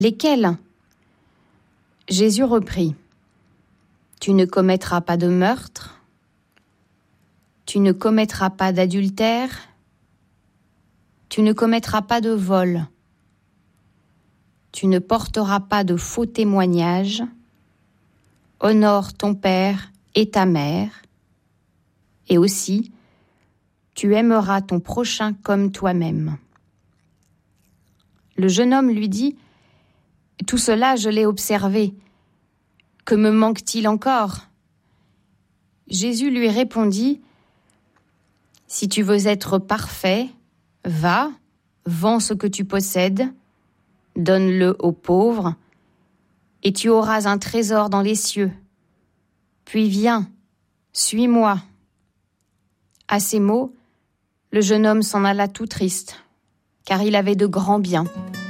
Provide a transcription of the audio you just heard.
Lesquels ? Jésus reprit. Tu ne commettras pas de meurtre, tu ne commettras pas d'adultère, tu ne commettras pas de vol, tu ne porteras pas de faux témoignages, honore ton père et ta mère, et aussi, tu aimeras ton prochain comme toi-même. Le jeune homme lui dit, « Tout cela, je l'ai observé. Que me manque-t-il encore ?» Jésus lui répondit, « Si tu veux être parfait, va, vends ce que tu possèdes, donne-le aux pauvres, et tu auras un trésor dans les cieux. Puis viens, suis-moi. » À ces mots, le jeune homme s'en alla tout triste, car il avait de grands biens.